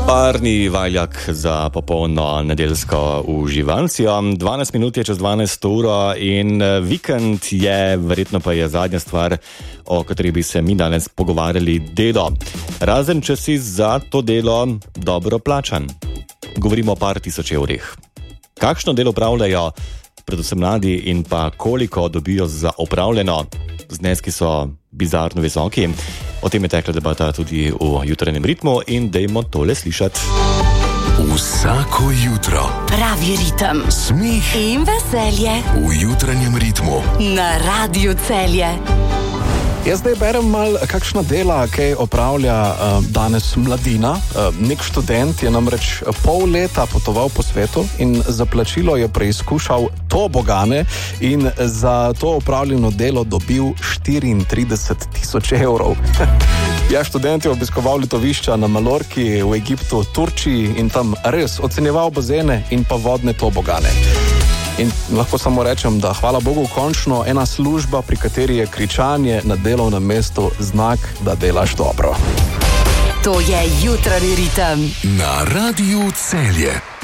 Parni valjak za popolno nedeljsko uživancijo. 12 minut je čez 12 uro in vikend je, verjetno pa je zadnja stvar, o kateri bi se mi danes pogovarjali, delo. Razen če si za to delo dobro plačan. Govorimo o par tisoč evrih. Kakšno delo opravljajo predvsem mladi in pa koliko dobijo za opravljeno? Zneski so bizarno visoki. O tem je tekla debata tudi v jutranjem ritmu in dajmo tole slišati. Vsako jutro pravi ritem, smeh in veselje v jutranjem ritmu na Radiu Celje. Jaz zdaj berem malo, kakšna dela, kaj opravlja danes mladina. Nek študent je namreč pol leta potoval po svetu in za plačilo je preizkušal tobogane in za to opravljeno delo dobil 34.000 evrov. Ja, študent je obiskoval letovišča na Malorki, v Egiptu, Turčiji in tam res ocenjeval bazene in pa vodne tobogane. In lahko samo rečem, da hvala Bogu končno ena služba, pri kateri je kričanje na delovnem mestu znak, da delaš dobro. To je jutranji ritem na Radiu Celje.